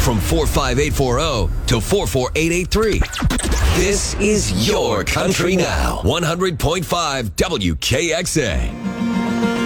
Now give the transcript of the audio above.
from 45840 to 44883. This is your country now. 100.5 WKXA.